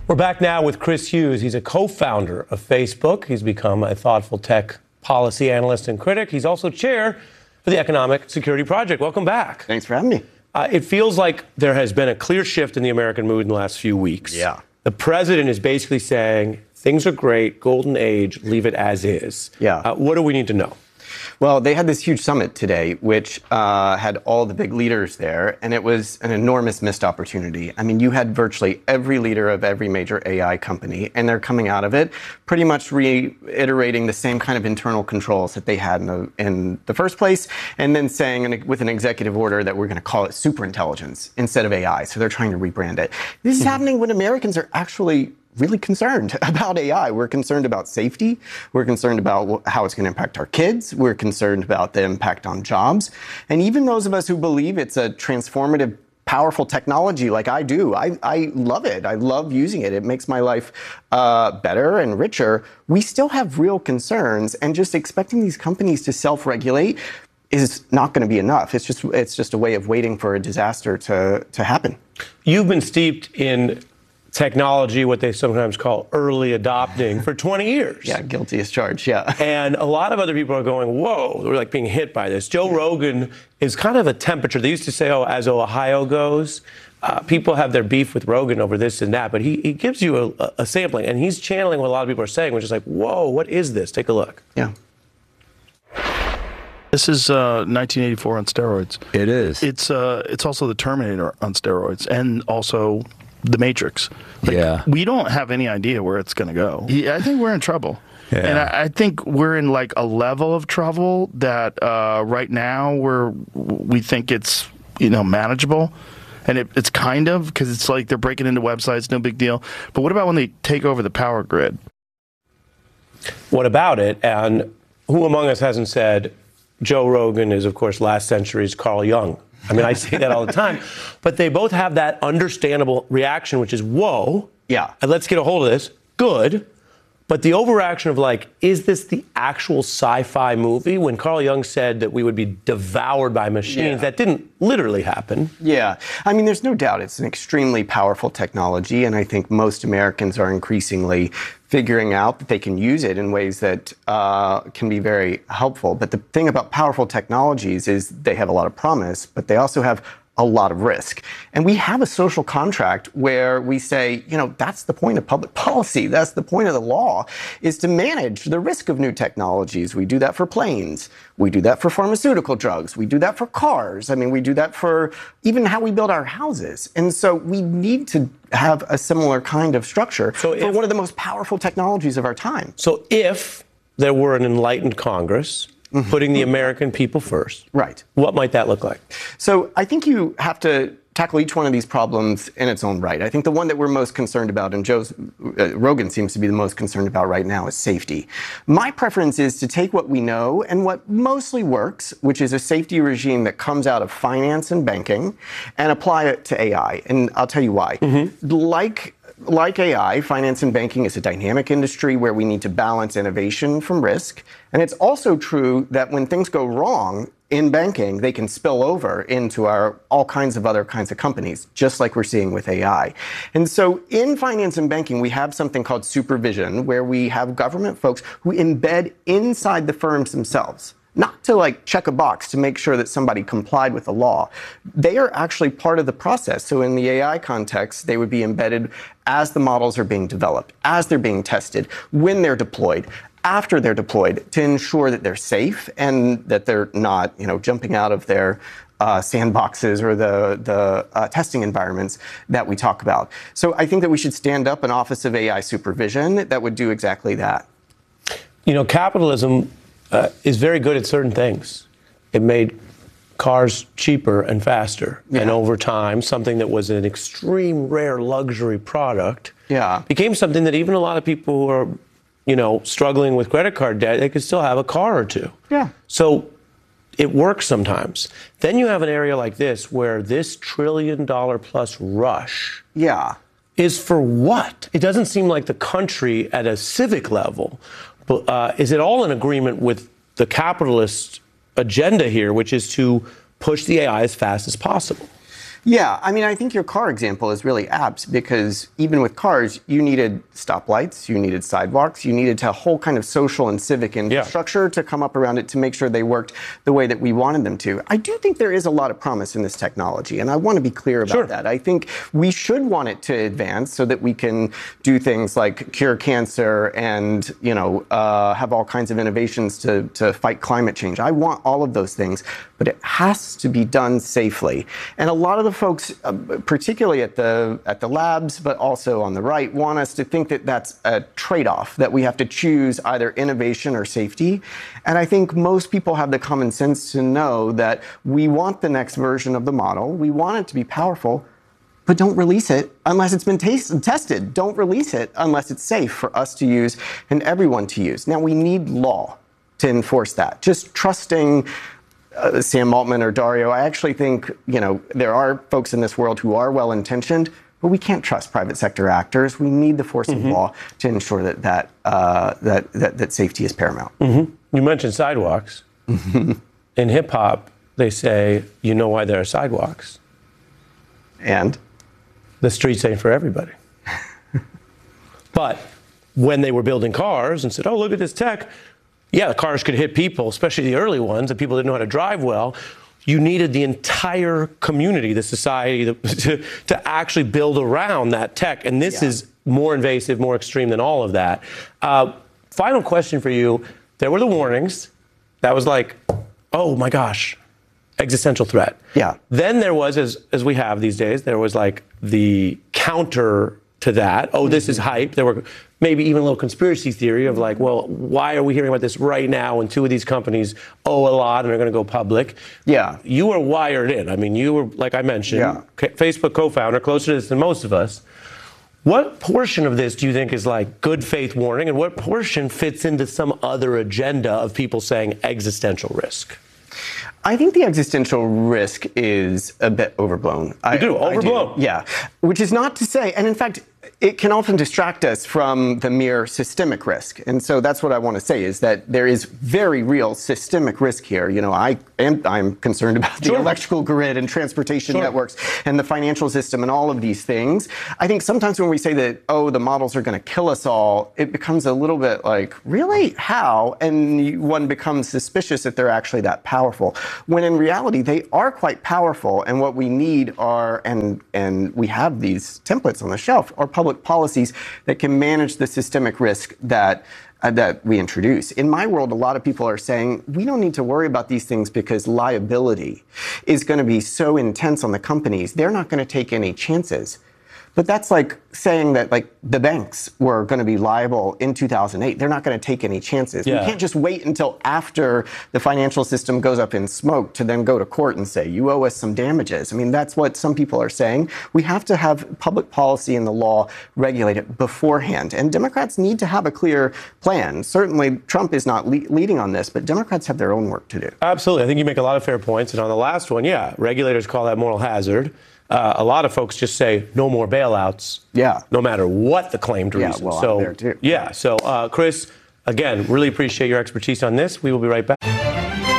We're back now with Chris Hughes. He's a co-founder of Facebook. He's become a thoughtful tech policy analyst and critic. He's also chair for the Economic Security Project. Welcome back. Thanks for having me. It feels like there has been a clear shift in the American mood in the last few weeks. Yeah. The president is basically saying, things are great, golden age, leave it as is. Yeah. What do we need to know? Well, they had this huge summit today, which had all the big leaders there, and it was an enormous missed opportunity. I mean, you had virtually every leader of every major AI company, and they're coming out of it pretty much reiterating the same kind of internal controls that they had in the first place, and then saying with an executive order that we're going to call it superintelligence instead of AI. So they're trying to rebrand it. This is happening when Americans are actually really concerned about AI. We're concerned about safety. We're concerned about how it's going to impact our kids. We're concerned about the impact on jobs. And even those of us who believe it's a transformative, powerful technology like I do, I love it. I love using it. It makes my life better and richer. We still have real concerns, and just expecting these companies to self-regulate is not going to be enough. It's just a way of waiting for a disaster to happen. You've been steeped in technology, what they sometimes call early adopting, for 20 years. Yeah, guilty as charged, yeah. And a lot of other people are going, whoa, we're like being hit by this. Joe Rogan is kind of a temperature. They used to say, oh, as Ohio goes, people have their beef with Rogan over this and that, but he gives you a sampling, and he's channeling what a lot of people are saying, which is like, whoa, what is this? Take a look. Yeah. This is 1984 on steroids. It is. It's also the Terminator on steroids, and also the Matrix. Yeah. We don't have any idea where it's going to go. I think we're in trouble. Yeah. And I think we're in like a level of trouble that right now we think it's manageable. And it's kind of, because it's like they're breaking into websites, no big deal. But what about when they take over the power grid? What about it? And who among us hasn't said Joe Rogan is, of course, last century's Carl Jung? I mean, I say that all the time. But they both have that understandable reaction, which is, whoa, yeah, and let's get a hold of this. Good. But the overreaction of like, is this the actual sci-fi movie? When Carl Jung said that we would be devoured by machines, that didn't literally happen. Yeah. I mean, there's no doubt it's an extremely powerful technology, and I think most Americans are increasingly figuring out that they can use it in ways that can be very helpful. But the thing about powerful technologies is they have a lot of promise, but they also have a lot of risk. And we have a social contract where we say, that's the point of public policy. That's the point of the law, is to manage the risk of new technologies. We do that for planes. We do that for pharmaceutical drugs. We do that for cars. I mean, we do that for even how we build our houses. And so we need to have a similar kind of structure for one of the most powerful technologies of our time. So if there were an enlightened Congress putting the American people first, right, what might that look like? So I think you have to tackle each one of these problems in its own right. I think the one that we're most concerned about, and Rogan seems to be the most concerned about right now, is safety. My preference is to take what we know and what mostly works, which is a safety regime that comes out of finance and banking, and apply it to AI. And I'll tell you why. Like AI, finance and banking is a dynamic industry where we need to balance innovation from risk. And it's also true that when things go wrong in banking, they can spill over into all kinds of other kinds of companies, just like we're seeing with AI. And so in finance and banking, we have something called supervision, where we have government folks who embed inside the firms themselves, not to check a box to make sure that somebody complied with the law. They are actually part of the process. So in the AI context, they would be embedded as the models are being developed, as they're being tested, when they're deployed, after they're deployed, to ensure that they're safe and that they're not, jumping out of their sandboxes or the testing environments that we talk about. So I think that we should stand up an Office of AI Supervision that would do exactly that. Capitalism is very good at certain things. It made cars cheaper and faster. Yeah. And over time, something that was an extreme rare luxury product became something that even a lot of people who are, struggling with credit card debt, they could still have a car or two. Yeah. So it works sometimes. Then you have an area like this where this $1 trillion plus rush is for what? It doesn't seem like the country at a civic level, but is it all in agreement with the capitalist agenda here, which is to push the AI as fast as possible? Yeah, I mean, I think your car example is really apt because even with cars, you needed stoplights, you needed sidewalks, you needed a whole kind of social and civic infrastructure to come up around it to make sure they worked the way that we wanted them to. I do think there is a lot of promise in this technology, and I want to be clear about that. I think we should want it to advance so that we can do things like cure cancer and, have all kinds of innovations to fight climate change. I want all of those things, but it has to be done safely. And a lot of the folks, particularly at the labs, but also on the right, want us to think that that's a trade-off, that we have to choose either innovation or safety. And I think most people have the common sense to know that we want the next version of the model. We want it to be powerful, but don't release it unless it's been tested. Don't release it unless it's safe for us to use and everyone to use. Now, we need law to enforce that. Just trusting Sam Altman or Dario, I actually think, there are folks in this world who are well-intentioned, but we can't trust private sector actors. We need the force of law to ensure that safety is paramount. You mentioned sidewalks. In hip hop, they say, you know why there are sidewalks? And? The streets ain't for everybody. But when they were building cars and said, oh, look at this tech, yeah, the cars could hit people, especially the early ones, and people didn't know how to drive well. You needed the entire community, the society, to actually build around that tech. And this is more invasive, more extreme than all of that. Final question for you. There were the warnings. That was like, oh my gosh, existential threat. Yeah. Then there was, as we have these days, there was like the counter to that. Oh, this is hype. There were maybe even a little conspiracy theory of like, well, why are we hearing about this right now when two of these companies owe a lot and are going to go public? Yeah. You were wired in. I mean, you were, like I mentioned, Facebook co-founder, closer to this than most of us. What portion of this do you think is like good faith warning, and what portion fits into some other agenda of people saying existential risk? I think the existential risk is a bit overblown. Overblown. Yeah, which is not to say, and in fact, it can often distract us from the mere systemic risk. And so that's what I want to say is that there is very real systemic risk here. I'm concerned about the electrical grid and transportation networks and the financial system and all of these things. I think sometimes when we say that, oh, the models are going to kill us all, it becomes a little bit like, really? How? And one becomes suspicious that they're actually that powerful. When in reality, they are quite powerful. And what we need are, and we have these templates on the shelf, are public policies that can manage the systemic risk that we introduce. In my world, a lot of people are saying, we don't need to worry about these things because liability is going to be so intense on the companies. They're not going to take any chances. But that's like saying that like the banks were going to be liable in 2008. They're not going to take any chances. We can't just wait until after the financial system goes up in smoke to then go to court and say, you owe us some damages. I mean, that's what some people are saying. We have to have public policy and the law regulate it beforehand. And Democrats need to have a clear plan. Certainly, Trump is not leading on this, but Democrats have their own work to do. Absolutely. I think you make a lot of fair points. And on the last one, regulators call that moral hazard. A lot of folks just say no more bailouts. No matter what the claimed reason. Well, I'm there too. So, Chris, again, really appreciate your expertise on this. We will be right back.